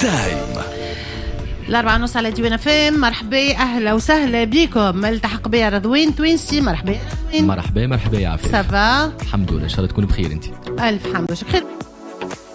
تايم. 4:30 على ديوان FM. مرحبا أهلا وسهلا بكم. ملتحق بيا رضوين توينسي. مرحبا مرحبا يا عافية. سافا الحمد لله. إن شاء الله تكون بخير أنت. ألف حمد وشكر.